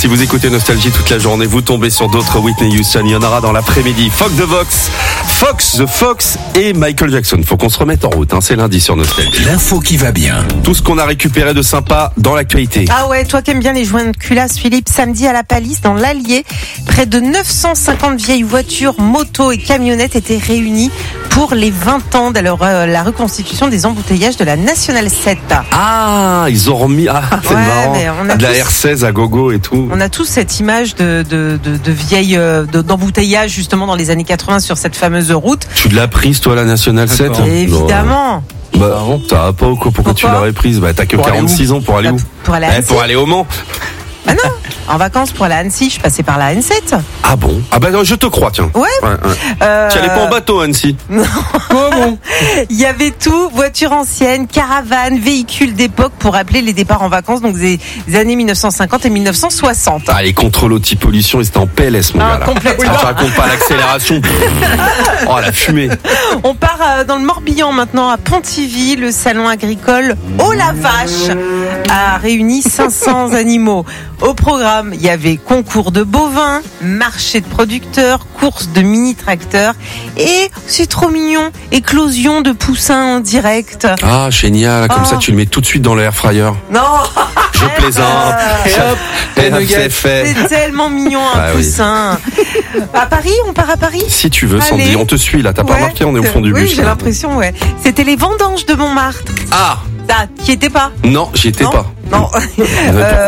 Si vous écoutez Nostalgie toute la journée, vous tombez sur d'autres Whitney Houston. Il y en aura dans l'après-midi. Fox the Fox et Michael Jackson. Faut qu'on se remette en route, c'est lundi sur Nostalgie. L'info qui va bien. Tout ce qu'on a récupéré de sympa dans l'actualité. Ah ouais, toi qui aimes bien les joints de culasse, Philippe, samedi à la Palisse, dans l'Allier, près de 950 vieilles voitures, motos et camionnettes étaient réunies pour les 20 ans de la reconstitution des embouteillages de la Nationale 7. Ah, ils ont remis... Ah, c'est marrant. De la R16 à gogo et tout. On a tous cette image de vieilles d'embouteillage justement dans les années 80 sur cette fameuse route. Tu l'as prise toi la Nationale 7 ? Évidemment. Bah ça va pas ou quoi ? Pourquoi tu l'aurais prise ? Bah t'as que 46 ans pour aller où ? Pour aller à Annecy. Pour aller au Mans. Ah non, en vacances pour aller à Annecy, je passais par la N7. Ah bon ? Ah bah je te crois, tiens. Ouais. Tu allais pas en bateau, Annecy ? Non. Bon. Il y avait tout, voitures anciennes, caravanes, véhicules d'époque pour rappeler les départs en vacances, donc des années 1950 et 1960. Ah, les contrôles anti-pollution, ils étaient en PLS, mon gars. Là. Complètement. Je raconte pas l'accélération. Oh, la fumée. On part dans le Morbihan maintenant, à Pontivy. Le salon agricole Oh la Vache a réuni 500 animaux. Au programme, il y avait concours de bovins, marché de producteurs, course de mini-tracteurs et, c'est trop mignon, éclosion de poussins en direct. Ah, génial. Comme ça, tu le mets tout de suite dans le air fryer. Non. Je plaisante. C'est fait. C'est tellement mignon, un poussin. Oui. À Paris, on part à Paris ? Si tu veux, Sandy, on te suit là. T'as pas remarqué, on est au fond du bus. Oui, j'ai l'impression, ouais. C'était les vendanges de Montmartre. Ah. Ça, qui étais pas ? Non, j'y étais pas. Non. Pourquoi ?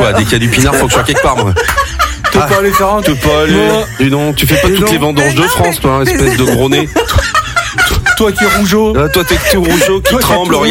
Dès qu'il y a du pinard, faut que je sois quelque part, moi. Tu peux pas aller faire un... Tu peux pas aller... Dis donc, tu fais pas toutes les vendanges de France, toi, espèce de gros nez. Toi qui es rougeau. Toi, t'es tout rougeau, qui tremble,